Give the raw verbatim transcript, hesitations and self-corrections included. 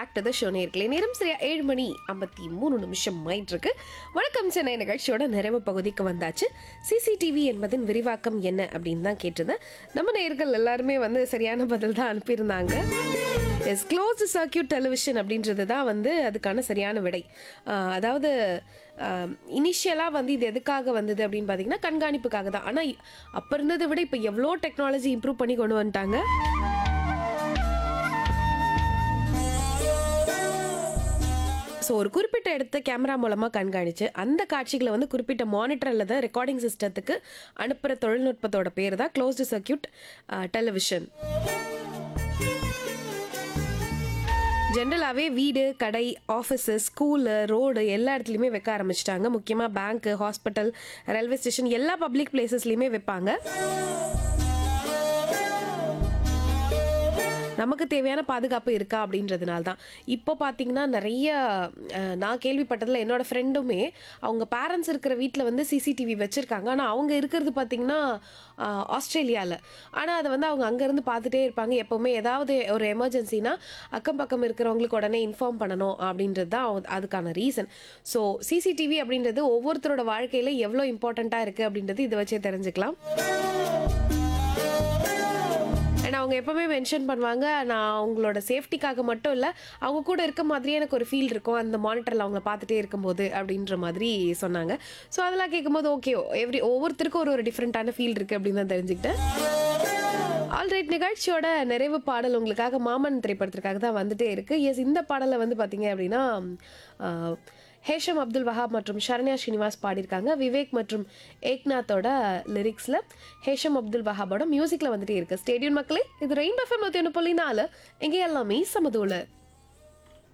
Back to the show நேர்களே. நேரம் சரியா ஏழு மணி ஐம்பத்தி மூணு நிமிஷம் ஆயிட்டு இருக்கு. வணக்கம் சென்னை நிகழ்ச்சியோட நிறைவு பகுதிக்கு வந்தாச்சு. சிசிடிவி என்பதன் விரிவாக்கம் என்ன அப்படின்னு தான் கேட்டிருந்தேன். நம்ம நேர்கள் எல்லாருமே வந்து சரியான பதில் தான் அனுப்பியிருந்தாங்க. எஸ், க்ளோஸ்டு சர்க்கியூட் டெலிவிஷன் அப்படின்றது தான் வந்து அதுக்கான சரியான விடை. ஆஹ் அதாவது இனிஷியலாக வந்து இது எதுக்காக வந்தது அப்படின்னு பார்த்தீங்கன்னா கண்காணிப்புக்காக தான். ஆனால் அப்போ இருந்ததை விட இப்போ எவ்வளோ டெக்னாலஜி இம்ப்ரூவ் பண்ணி கொண்டு வந்துட்டாங்க. ஸோ ஒரு குறிப்பிட்ட இடத்த கேமரா மூலமாக கண்காணித்து அந்த காட்சிகளை வந்து குறிப்பிட்ட மானிட்டர் அல்லது ரெக்கார்டிங் சிஸ்டத்துக்கு அனுப்புகிற தொழில்நுட்பத்தோட பேர் தான் க்ளோஸ்டு சர்க்கியூட் டெலிவிஷன். ஜென்ரலாகவே வீடு, கடை, ஆஃபீஸு, ஸ்கூலு, ரோடு எல்லா இடத்துலையுமே வைக்க ஆரம்பிச்சிட்டாங்க. முக்கியமாக பேங்க்கு, ஹாஸ்பிட்டல், ரயில்வே ஸ்டேஷன் எல்லா பப்ளிக் பிளேசஸ்லையுமே வைப்பாங்க. நமக்கு தேவையான பாதுகாப்பு இருக்கா அப்படின்றதுனால தான். இப்போ பார்த்தீங்கன்னா நிறைய நான் கேள்விப்பட்டதில் என்னோடய ஃப்ரெண்டுமே அவங்க பேரண்ட்ஸ் இருக்கிற வீட்டில் வந்து சிசிடிவி வச்சுருக்காங்க. ஆனால் அவங்க இருக்கிறது பார்த்திங்கன்னா ஆஸ்திரேலியாவில். ஆனால் அதை வந்து அவங்க அங்கேருந்து பார்த்துட்டே இருப்பாங்க. எப்போவுமே ஏதாவது ஒரு எமர்ஜென்சினா அக்கம் பக்கம் இருக்கிறவங்களுக்கு உடனே இன்ஃபார்ம் பண்ணணும் அப்படின்றது தான் அதுக்கான ரீசன். ஸோ சிசிடிவி அப்படின்றது ஒவ்வொருத்தரோட வாழ்க்கையில் எவ்வளோ இம்பார்ட்டண்ட்டாக இருக்குது அப்படின்றது இதை வச்சே தெரிஞ்சுக்கலாம். அண்ட் அவங்க எப்போவுமே மென்ஷன் பண்ணுவாங்க, நான் அவங்களோட சேஃப்டிக்காக மட்டும் இல்லை, அவங்க கூட இருக்க மாதிரியே எனக்கு ஒரு ஃபீல் இருக்கும் அந்த மானிட்டரில் அவங்கள பார்த்துட்டே இருக்கும்போது அப்படின்ற மாதிரி சொன்னாங்க. ஸோ அதெல்லாம் கேட்கும்போது ஓகே, எவ்ரி ஒவ்வொருத்தருக்கும் ஒரு ஒரு டிஃப்ரெண்ட்டான ஃபீல் இருக்குது அப்படின்னு தான் தெரிஞ்சுக்கிட்டேன். ஆல்ரைட், நிகழ்ச்சியோட நிறைவு பாடல் உங்களுக்காக மாமன் திரைப்படத்திற்காக தான் வந்துட்டே இருக்குது. எஸ், இந்த பாடலை வந்து பார்த்தீங்க அப்படின்னா ஹேஷம் அப்துல் வஹாப் மற்றும் ஷரண்யா ஸ்ரீனிவாஸ் பாடியிருக்காங்க. விவேக் மற்றும் ஏக்நாத்தோட லிரிக்ஸில் ஹேஷம் அப்துல் வஹாபோட மியூசிக்கில் வந்துட்டே இருக்கு. ஸ்டேடியம் மக்களே, இது ரெயின்போ எஃப்எம் நூற்றி ஒன்று புள்ளி நாலு, இங்கே எல்லாமே சமதூள.